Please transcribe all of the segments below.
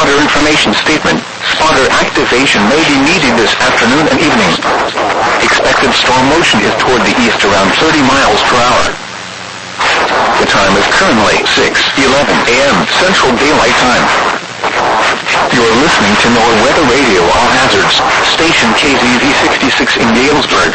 spotter information statement. Spotter activation may be needed this afternoon and evening. Expected storm motion is toward the east around 30 miles per hour. The time is currently 6:11 a.m. Central Daylight Time. You're listening to NOAA Weather Radio All Hazards, station KZZ 66 in Galesburg.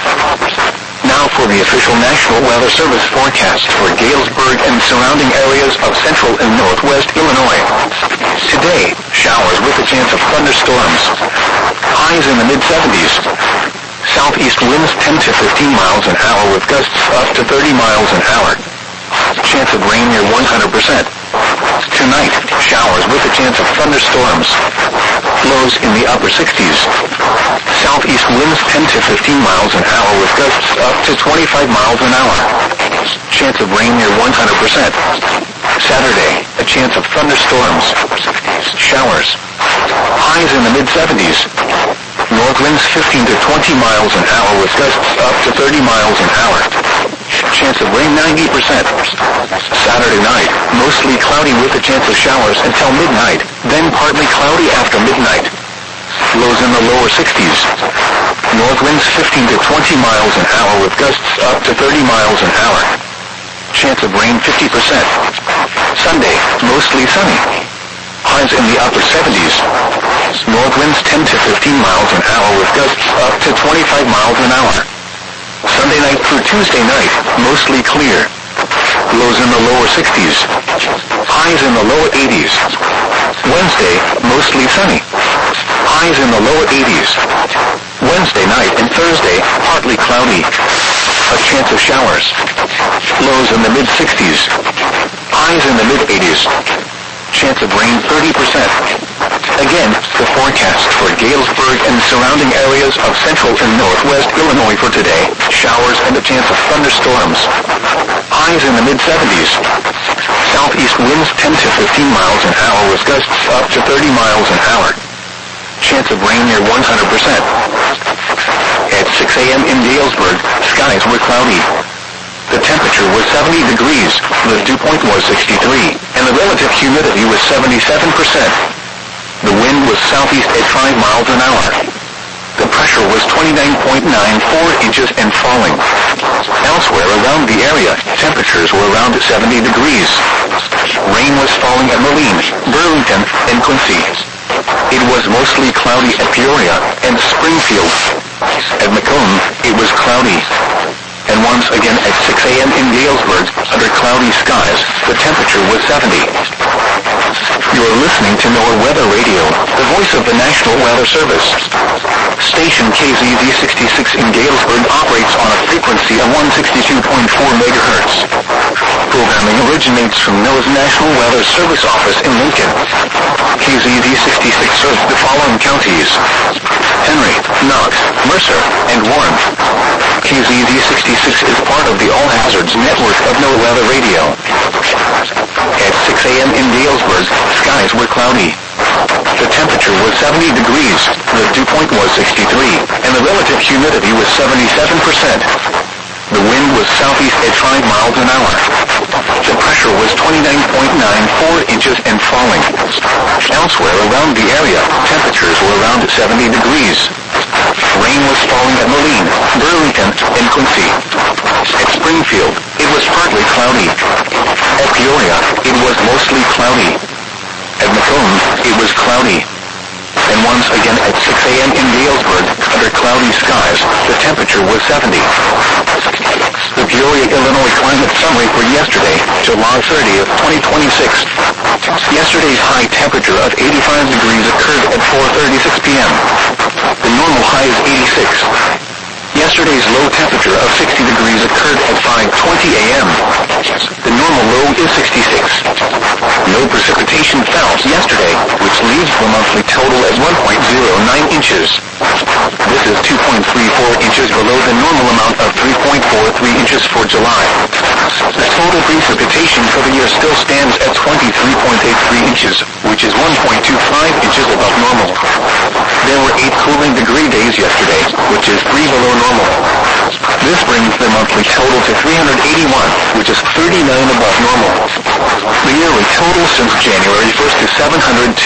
Now for the official National Weather Service forecast for Galesburg and surrounding areas of central and northwest Illinois. Today, showers with a chance of thunderstorms. Highs in the mid-70s. Southeast winds 10 to 15 miles an hour with gusts up to 30 miles an hour. Chance of rain near 100%. Tonight, showers with a chance of thunderstorms. Lows in the upper 60s. Southeast winds 10 to 15 miles an hour with gusts up to 25 miles an hour. Chance of rain near 100%. Saturday, a chance of thunderstorms. Showers. Highs in the mid-70s. North winds 15 to 20 miles an hour with gusts up to 30 miles an hour. Chance of rain 90%. Saturday night, mostly cloudy with a chance of showers until midnight, then partly cloudy after midnight. Lows in the lower 60s. North winds 15 to 20 miles an hour with gusts up to 30 miles an hour. Chance of rain 50%. Sunday, mostly sunny. Highs in the upper 70s. North winds 10 to 15 miles an hour with gusts up to 25 miles an hour. Sunday night through Tuesday night, mostly clear. Lows in the lower 60s. Highs in the lower 80s. Wednesday, mostly sunny. Highs in the lower 80s. Wednesday night and Thursday, partly cloudy. A chance of showers. Lows in the mid-60s. Highs in the mid-80s. Chance of rain 30%. Again, the forecast for Galesburg and surrounding areas of central and northwest Illinois for today. Showers and a chance of thunderstorms. Highs in the mid-70s. Southeast winds 10 to 15 miles an hour with gusts up to 30 miles an hour. Chance of rain near 100%. At 6 a.m. in Galesburg, skies were cloudy. The temperature was 70 degrees, the dew point was 63, and the relative humidity was 77%. The wind was southeast at 5 miles an hour. The pressure was 29.94 inches and falling. Elsewhere around the area, temperatures were around 70 degrees. Rain was falling at Moline, Burlington, and Quincy. It was mostly cloudy at Peoria and Springfield. At Macomb, it was cloudy. And once again at 6 a.m. in Galesburg, under cloudy skies, the temperature was 70. You are listening to NOAA Weather Radio, the voice of the National Weather Service. Station KZZ 66 in Galesburg operates on a frequency of 162.4 megahertz. Programming originates from NOAA's National Weather Service office in Lincoln. KZZ 66 serves the following counties: Henry, Knox, Mercer, and Warren. KZZ 66 is part of the All Hazards network of NOAA Weather Radio. At 6 a.m. in Galesburg, skies were cloudy. The temperature was 70 degrees, the dew point was 63, and the relative humidity was 77%. The wind was southeast at 5 miles an hour. The pressure was 29.94 inches and falling. Elsewhere around the area, temperatures were around 70 degrees. Rain was falling at Moline, Burlington, and Quincy. At Springfield, it was partly cloudy. At Peoria, it was mostly cloudy. At Macomb, it was cloudy. And once again at 6 a.m. in Galesburg, under cloudy skies, the temperature was 70. The Peoria, Illinois climate summary for yesterday, July 30th, 2026. Yesterday's high temperature of 85 degrees occurred at 4:36 p.m. The normal high is 86. Yesterday's low temperature of 60 degrees occurred at 5:20 a.m. The normal low is 66. No precipitation fell yesterday, which leaves the monthly total at 1.09 inches. This is 2.34 inches below the normal amount of 3.43 inches for July. The total precipitation for the year still stands at 23.83 inches, which is 1.25 inches above normal. There were 8 cooling degree days yesterday, which is 3 below normal. This brings the monthly total to 381, which is 39 above normal. The yearly total since January 1st is